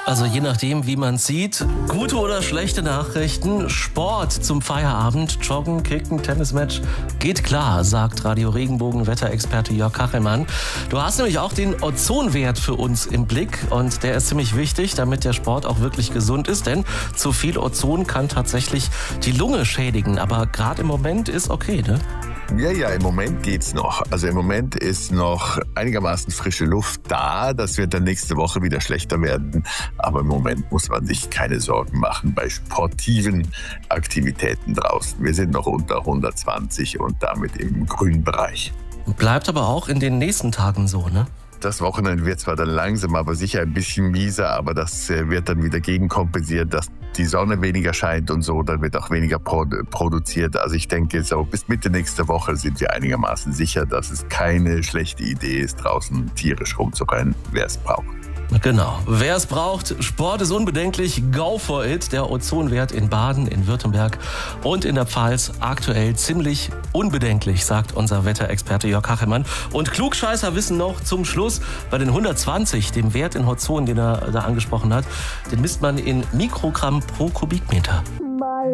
Also je nachdem, wie man sieht, gute oder schlechte Nachrichten, Sport zum Feierabend, Joggen, Kicken, Tennismatch, geht klar, sagt Radio Regenbogen Wetterexperte Jörg Kachelmann. Du hast nämlich auch den Ozonwert für uns im Blick und der ist ziemlich wichtig, damit der Sport auch wirklich gesund ist, denn zu viel Ozon kann tatsächlich die Lunge schädigen, aber gerade im Moment ist okay, ne? Ja, im Moment geht's noch. Also im Moment ist noch einigermaßen frische Luft da. Das wird dann nächste Woche wieder schlechter werden. Aber im Moment muss man sich keine Sorgen machen bei sportiven Aktivitäten draußen. Wir sind noch unter 120 und damit im grünen Bereich. Bleibt aber auch in den nächsten Tagen so, ne? Das Wochenende wird zwar dann langsam, aber sicher ein bisschen mieser, aber das wird dann wieder gegenkompensiert, dass die Sonne weniger scheint und so, dann wird auch weniger produziert. Also ich denke, so bis Mitte nächster Woche sind wir einigermaßen sicher, dass es keine schlechte Idee ist, draußen tierisch rumzurennen, wer es braucht. Genau. Wer es braucht, Sport ist unbedenklich, go for it. Der Ozonwert in Baden, in Württemberg und in der Pfalz aktuell ziemlich unbedenklich, sagt unser Wetterexperte Jörg Kachelmann. Und Klugscheißer wissen noch zum Schluss, bei den 120, dem Wert in Ozon, den er da angesprochen hat, den misst man in Mikrogramm pro Kubikmeter.